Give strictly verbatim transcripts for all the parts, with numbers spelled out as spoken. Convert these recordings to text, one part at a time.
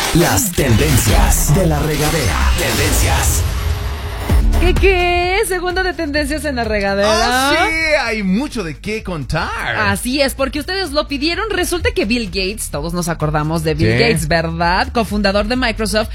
Las tendencias de la regadera. Tendencias. ¿Qué qué? Segunda de tendencias en la regadera. Oh, sí, hay mucho de qué contar. Así es, porque ustedes lo pidieron. Resulta que Bill Gates, todos nos acordamos de Bill ¿Qué? Gates, ¿verdad? Cofundador de Microsoft,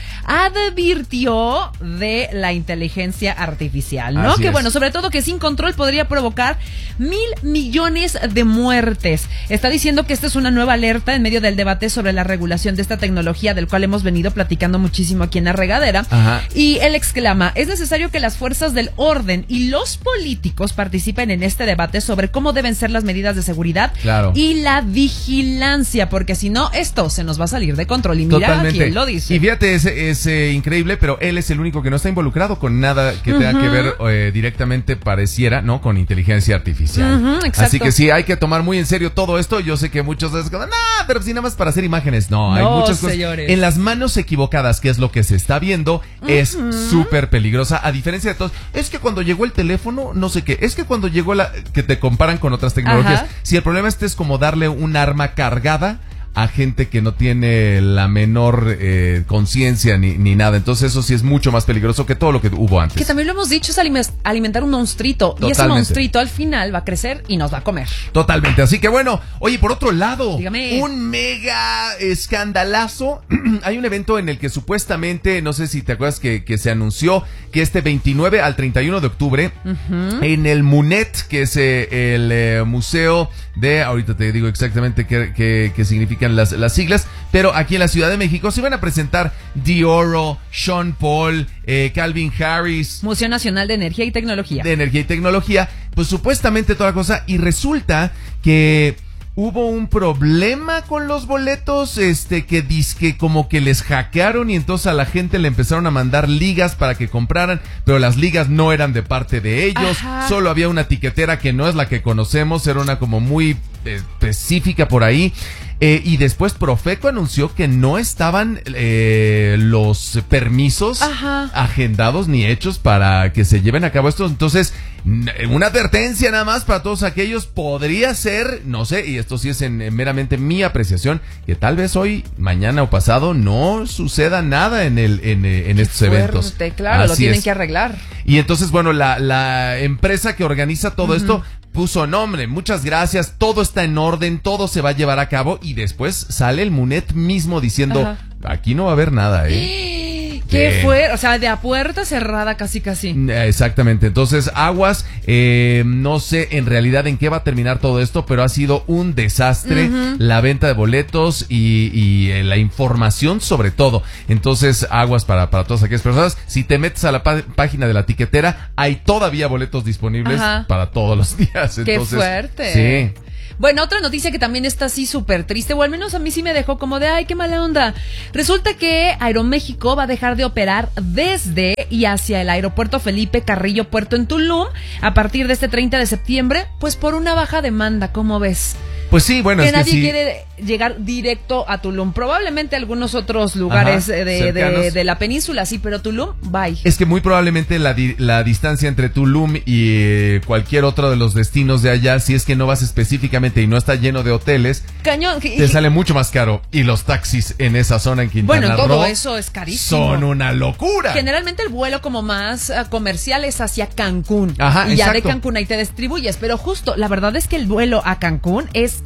advirtió de la inteligencia artificial, ¿no? Así que es. bueno, sobre todo que sin control podría provocar mil millones de muertes. Está diciendo que esta es una nueva alerta en medio del debate sobre la regulación de esta tecnología, del cual hemos venido platicando muchísimo aquí en la regadera. Ajá. Y él exclama, es necesario que las fuerzas del orden y los políticos participen en este debate sobre cómo deben ser las medidas de seguridad Claro. y la vigilancia, porque si no, esto se nos va a salir de control. Y mira Totalmente. quién lo dice. Y fíjate, es, es eh, increíble, pero él es el único que no está involucrado con nada que tenga Ujú. que ver eh, directamente, pareciera, ¿no? Con inteligencia artificial. Ujú, exacto. Así que sí, hay que tomar muy en serio todo esto. Yo sé que muchos de no, pero si nada más para hacer imágenes. No, hay No, muchas cosas. señores. En las manos equivocadas, que es lo que se está viendo, es súper peligrosa. A diferencia de todos, es que cuando llegó el teléfono, no sé qué, es que cuando llegó la, que te comparan con otras tecnologías, Ajá. si el problema este es como darle un arma cargada a gente que no tiene la menor eh, conciencia ni, ni nada. Entonces eso sí es mucho más peligroso que todo lo que hubo antes. Que también lo hemos dicho, es alime- alimentar un monstruito. Y ese Totalmente. monstruito al final va a crecer y nos va a comer. Totalmente, así que bueno, oye, por otro lado, Dígame. un mega escandalazo. Hay un evento en el que supuestamente, no sé si te acuerdas que, que se anunció que este veintinueve al treinta y uno de octubre, uh-huh. en el MUNET, que es eh, el eh, museo de, ahorita te digo exactamente qué, qué, qué significan las, las siglas, pero aquí en la Ciudad de México se van a presentar Dioro, Sean Paul, eh, Calvin Harris, Museo Nacional de Energía y Tecnología. de Energía y Tecnología, pues supuestamente toda cosa, y resulta que hubo un problema con los boletos, este, que dizque como que les hackearon y entonces a la gente le empezaron a mandar ligas para que compraran, pero las ligas no eran de parte de ellos. Ajá. Solo había una etiquetera que no es la que conocemos, era una como muy específica por ahí. Eh, y después Profeco anunció que no estaban eh, los permisos Ajá. agendados ni hechos para que se lleven a cabo esto. Entonces, una advertencia nada más para todos aquellos, podría ser, no sé, y esto sí es en, en meramente mi apreciación, que tal vez hoy, mañana o pasado no suceda nada en el en, en estos Fuerte, eventos. claro, Así lo tienen es. que arreglar. Y entonces, bueno, la, la empresa que organiza todo uh-huh. esto puso nombre, muchas gracias, todo está en orden, todo se va a llevar a cabo, y después sale el MUNET mismo diciendo, ajá. aquí no va a haber nada, ¿eh? ¿Qué fue? O sea, de a puerta cerrada casi casi. Exactamente, entonces aguas, eh, no sé en realidad en qué va a terminar todo esto, pero ha sido un desastre uh-huh. la venta de boletos y, y eh, la información sobre todo. Entonces aguas para, para todas aquellas personas. Si te metes a la pa- página de la tiquetera, hay todavía boletos disponibles Ajá. para todos los días. Entonces, ¡qué fuerte! Sí. Bueno, otra noticia que también está así súper triste, o al menos a mí sí me dejó como de, ay, qué mala onda. Resulta que Aeroméxico va a dejar de operar desde y hacia el aeropuerto Felipe Carrillo Puerto en Tulum a partir de este treinta de septiembre, pues por una baja demanda, ¿cómo ves? Pues sí, bueno, que es nadie que sí. quiere llegar directo a Tulum. Probablemente algunos otros lugares Ajá, de, de, de la península, sí, pero Tulum, bye. Es que muy probablemente la, di- la distancia entre Tulum y eh, cualquier otro de los destinos de allá, si es que no vas específicamente y no está lleno de hoteles, Cañón. te sale mucho más caro. Y los taxis en esa zona en Quintana Bueno, todo Roo eso es carísimo. son una locura. Generalmente el vuelo como más uh, comercial es hacia Cancún. Ajá, y ya exacto. de Cancún ahí te distribuyes. Pero justo, la verdad es que el vuelo a Cancún es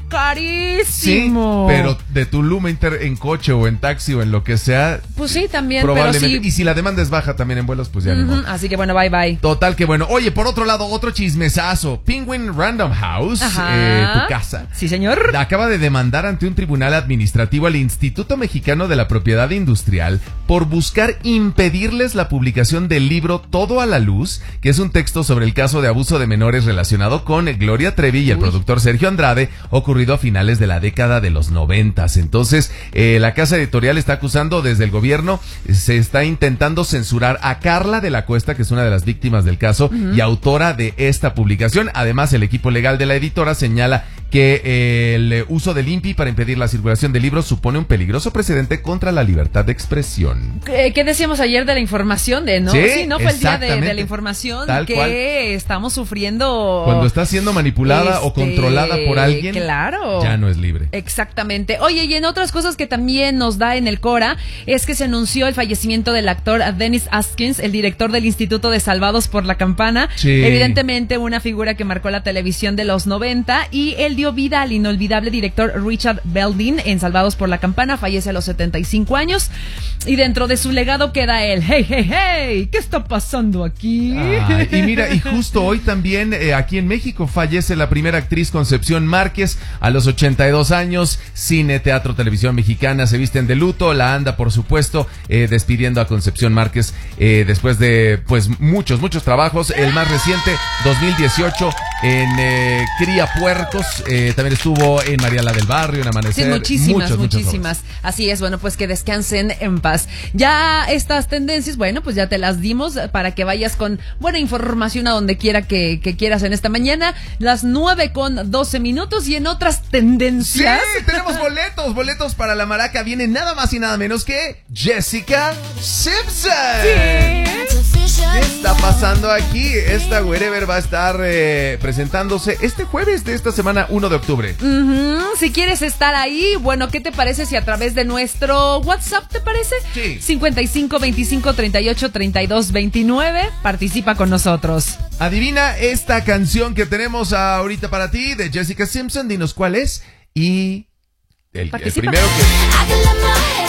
carísimo. Sí, pero de Tulum inter- en coche o en taxi o en lo que sea, pues sí, también, probablemente. pero sí. Y si la demanda es baja también en vuelos, pues ya Uh-huh, no. así que bueno, bye bye. Total que bueno. Oye, por otro lado, otro chismesazo. Penguin Random House, eh, tu casa. Sí, señor. Acaba de demandar ante un tribunal administrativo al Instituto Mexicano de la Propiedad Industrial por buscar impedirles la publicación del libro Todo a la Luz, que es un texto sobre el caso de abuso de menores relacionado con Gloria Trevi y el Uy. productor Sergio Andrade, ocurrido a finales de la década de los noventas. Entonces, eh, la casa editorial está acusando desde el gobierno, se está intentando censurar a Carla de la Cuesta, que es una de las víctimas del caso uh-huh. y autora de esta publicación. Además, el equipo legal de la editora señala que eh, el uso del I N P I para impedir la circulación de libros supone un peligroso precedente contra la libertad de expresión. ¿Qué, qué decíamos ayer de la información? De no, sí, sí no fue el día de, de la información Tal que cual. estamos sufriendo. Cuando está siendo manipulada este, o controlada por alguien, claro, ya no es libre. Exactamente. Oye, y en otras cosas que también nos da en el Cora es que se anunció el fallecimiento del actor Dennis Askins, el director del Instituto de Salvados por la Campana. Sí. Evidentemente una figura que marcó la televisión de los noventa, y él dio vida al inolvidable director Richard Belding en Salvados por la Campana. Fallece a los setenta y cinco años y dentro de su legado queda el hey, hey, hey, ¿qué está pasando aquí? Ay, y mira, y justo hoy también eh, aquí en México fallece la primera actriz Concepción Márquez a los ochenta y dos años. Cine, teatro, televisión mexicana se visten de luto. La anda, por supuesto, eh, despidiendo a Concepción Márquez eh, después de pues muchos, muchos trabajos. El más reciente, dos mil dieciocho, en eh, Cría Puercos. Eh, también estuvo en Mariala del Barrio, en Amanecer. Sí, muchísimas, muchos, muchísimas. Muchos Así es, bueno, pues que descansen en paz. Ya estas tendencias, bueno, pues ya te las dimos para que vayas con buena información a donde quiera que, que quieras en esta mañana. Las nueve con doce minutos, y en otras tendencias. Sí, tenemos boletos, boletos para la maraca. Viene nada más y nada menos que Jessica Simpson. Sí. ¿Qué está pasando aquí? Esta wherever va a estar eh, presentándose este jueves de esta semana, uno de octubre. Uh-huh. Si quieres estar ahí, bueno, ¿qué te parece si a través de nuestro WhatsApp, te parece? Sí. cincuenta y cinco veinticinco treinta y ocho treinta y dos veintinueve. Participa con nosotros. Adivina esta canción que tenemos ahorita para ti de Jessica Simpson. Dinos cuál es. Y el, el primero que...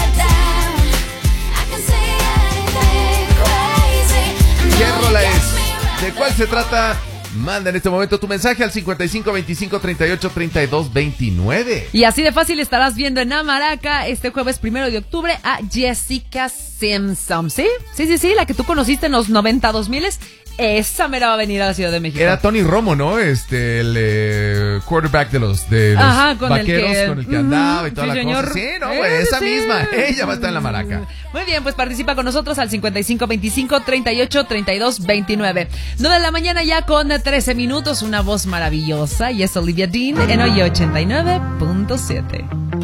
¿Qué rola es? ¿De cuál se trata? Manda en este momento tu mensaje al cincuenta y cinco veinticinco treinta y ocho treinta y dos veintinueve. Y así de fácil estarás viendo en Amaraca este jueves primero de octubre a Jessica Simpson. ¿Sí? Sí, sí, sí, la que tú conociste en los noventa, dos mil. Esa mera va a venir a la Ciudad de México. Era Tony Romo, ¿no? Este, el eh, quarterback de los, de los Ajá, con vaqueros el que, con el que andaba y toda sí, la señor. cosa. Sí, no, Eh, güey, esa sí. misma. Ella va a estar en la maraca. Muy bien, pues participa con nosotros al cincuenta y cinco veinticinco treinta y ocho treinta y dos veintinueve. nueve de la mañana ya con trece minutos, una voz maravillosa, y es Olivia Dean en Hoy ochenta y nueve punto siete.